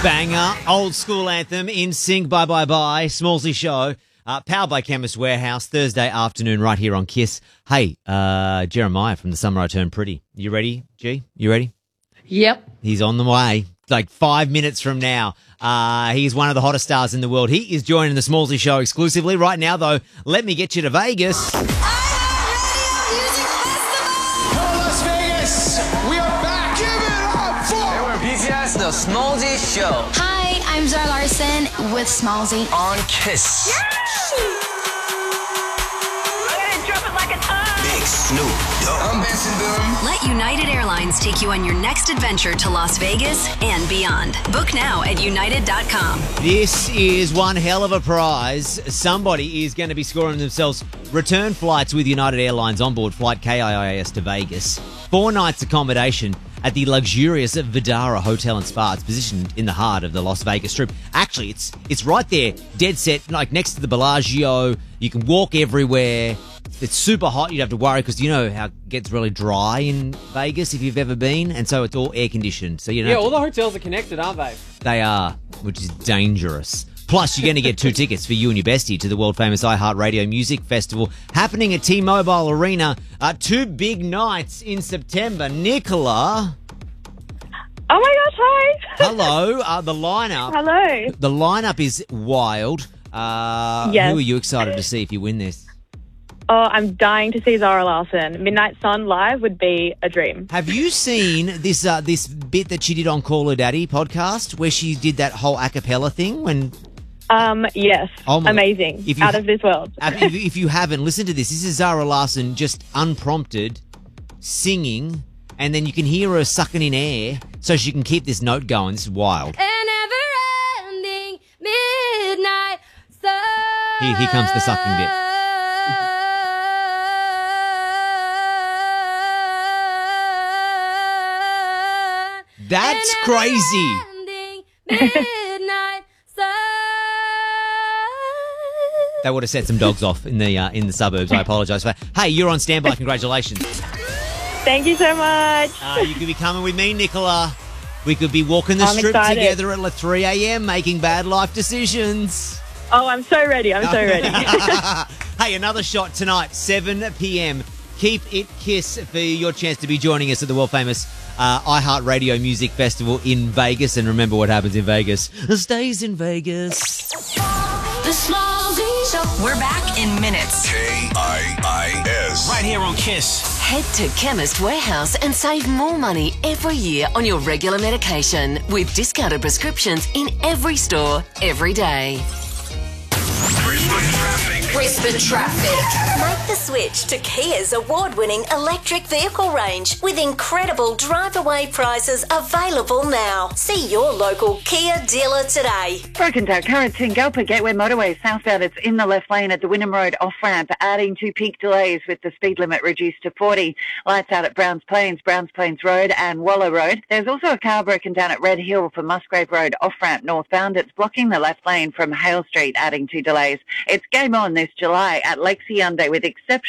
Banger, old school anthem, In Sync, Bye Bye Bye, Smallsy Show, powered by Chemist Warehouse, Thursday afternoon right here on KISS. Hey, Jeremiah from The Summer I Turned Pretty. You ready, G? You ready? Yep. He's on the way, like 5 minutes from now. He's one of the hottest stars in the world. He is joining the Smallsy Show exclusively. Right now, though, let me get you to Vegas. BTS, the Smallsy Show. Hi, I'm Zara Larson with Smallsy. On KISS. I'm gonna drop it like a ton. Big Snoop Dogg. I'm Benson Boone. Let United Airlines take you on your next adventure to Las Vegas and beyond. Book now at united.com. This is one hell of a prize. Somebody is going to be scoring themselves return flights with United Airlines onboard flight KIIS to Vegas. 4 nights accommodation at the luxurious Vidara Hotel and Spa. It's positioned in the heart of the Las Vegas Strip. Actually, it's right there, dead set, like next to the Bellagio. You can walk everywhere. It's super hot. You don't have to worry because you know how it gets really dry in Vegas if you've ever been, and so it's all air conditioned. So you know. Yeah, all the hotels are connected, aren't they? They are, which is dangerous. Plus, you're going to get 2 tickets for you and your bestie to the world-famous iHeartRadio Music Festival happening at T-Mobile Arena. 2 big nights in September. Nicola. Oh my gosh, hi. Hello. The lineup. Hello. The lineup is wild. Yes. Who are you excited to see if you win this? Oh, I'm dying to see Zara Larson. Midnight Sun live would be a dream. Have you seen this this bit that she did on Call Her Daddy podcast where she did that whole a cappella thing when... Yes. Oh my, amazing. Out of this world. If you haven't, listen to this. This is Zara Larson just unprompted singing, and then you can hear her sucking in air so she can keep this note going. This is wild. An never-ending midnight sun. Here comes the sucking bit. That's crazy. Midnight sun. That would have set some dogs off in the suburbs. I apologise for that. Hey, you're on standby. Congratulations. Thank you so much. You could be coming with me, Nicola. We could be walking the strip excited. together at 3 a.m. making bad life decisions. Oh, I'm so ready. I'm so ready. Hey, another shot tonight, 7 p.m. Keep it KISS for your chance to be joining us at the world-famous iHeartRadio Music Festival in Vegas. And remember what happens in Vegas stays in Vegas. The Smallsy Show. We're back in minutes. KIIS. Right here on KISS. Head to Chemist Warehouse and save more money every year on your regular medication with discounted prescriptions in every store, every day. Brisbane traffic. Make the switch to Kia's award-winning electric vehicle range with incredible drive-away prices available now. See your local Kia dealer today. Broken down currents in Galpa Gateway Motorway southbound. It's in the left lane at the Wynnum Road off-ramp, adding to peak delays with the speed limit reduced to 40. Lights out at Browns Plains Road and Waller Road. There's also a car broken down at Red Hill for Musgrave Road off-ramp northbound. It's blocking the left lane from Hale Street, adding to delays. It's game on this July at Lexi Hyundai with exceptional